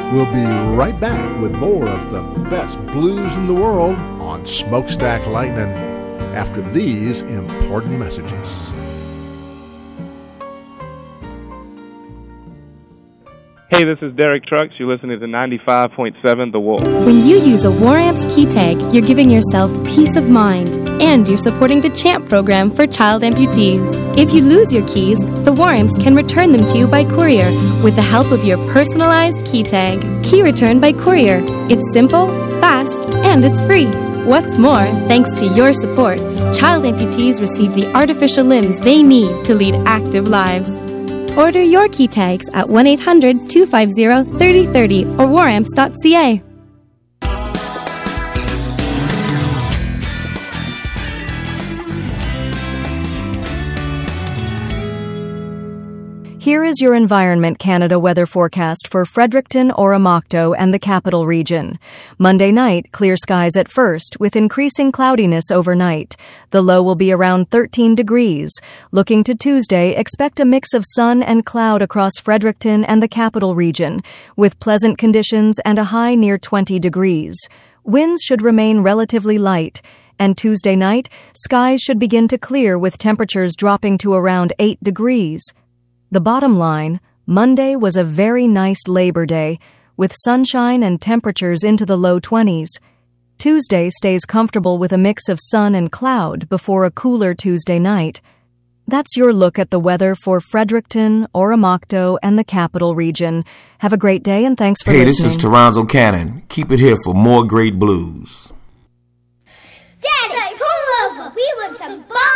We'll be right back with more of the best blues in the world on Smokestack Lightning after these important messages. Hey, this is Derek Trucks. You're listening to 95.7 The Wolf. When you use a War Amps key tag, you're giving yourself peace of mind, and you're supporting the CHAMP program for child amputees. If you lose your keys, the War Amps can return them to you by courier with the help of your personalized key tag. Key return by courier. It's simple, fast, and it's free. What's more, thanks to your support, child amputees receive the artificial limbs they need to lead active lives. Order your key tags at 1-800-250-3030 or waramps.ca. Here is your Environment Canada weather forecast for Fredericton, Oromocto, and the Capital Region. Monday night, clear skies at first, with increasing cloudiness overnight. The low will be around 13 degrees. Looking to Tuesday, expect a mix of sun and cloud across Fredericton and the Capital Region, with pleasant conditions and a high near 20 degrees. Winds should remain relatively light. And Tuesday night, skies should begin to clear with temperatures dropping to around 8 degrees. The bottom line, Monday was a very nice Labor Day, with sunshine and temperatures into the low 20s. Tuesday stays comfortable with a mix of sun and cloud before a cooler Tuesday night. That's your look at the weather for Fredericton, Oromocto, and the Capital Region. Have a great day and thanks for listening. Hey, this is Toronzo Cannon. Keep it here for more great blues. Daddy, pull over. We want some